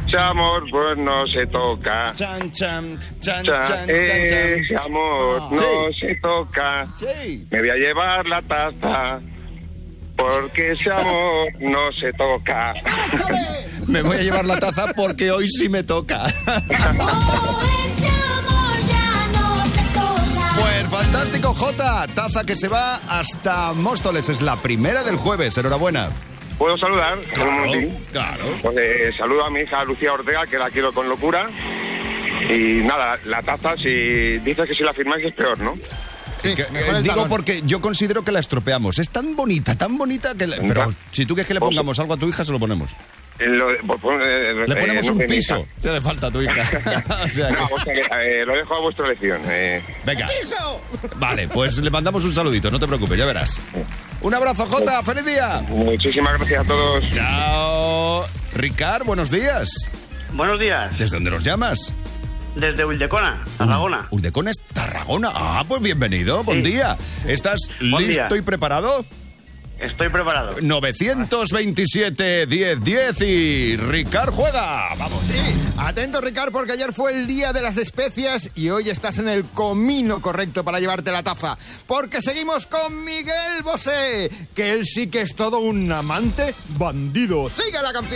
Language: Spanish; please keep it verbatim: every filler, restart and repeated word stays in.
Ese amor pues no se toca. Chan, chan, chan, Cha- chan, chan, ese chan. amor Ah. no Sí. se toca. Sí. Me voy a llevar la taza porque ese amor no se toca. Me voy a llevar la taza porque hoy sí me toca. Pues fantástico, Jota. Taza que se va hasta Móstoles. Es la primera del jueves. Enhorabuena. ¿Puedo saludar? Claro, Un momentín. claro. Pues, eh, saludo a mi hija Lucía Ortega, que la quiero con locura. Y nada, la taza, si dices que si la firmáis es peor, ¿no? Sí, Que- mejor eh, el digo talón. porque yo considero que la estropeamos. Es tan bonita, tan bonita que... le- Pero si tú quieres que le pongamos algo a tu hija, se lo ponemos. Eh, lo de- pues, pues, eh, Le eh, ponemos no un sé, mi piso. hija. Ya le falta a tu hija. O sea que- No, o sea que, eh, lo dejo a vuestra elección. Eh. Venga. Vale, pues le mandamos un saludito, no te preocupes, ya verás. Un abrazo, Jota. ¡Feliz día! Muchísimas gracias a todos. Chao. Ricard, buenos días. Buenos días, ¿Desde dónde nos llamas? desde Ulldecona, Tarragona. Ulldecona es Tarragona. Ah, pues bienvenido, buen Sí. día. ¿Estás Buen listo día. y preparado? Estoy preparado. novecientos veintisiete, diez, diez y Ricard juega. Vamos. Sí, atento, Ricard, porque ayer fue el día de las especias y hoy estás en el comino correcto para llevarte la taza. Porque seguimos con Miguel Bosé, que él sí que es todo un amante bandido. ¡Sigue la canción!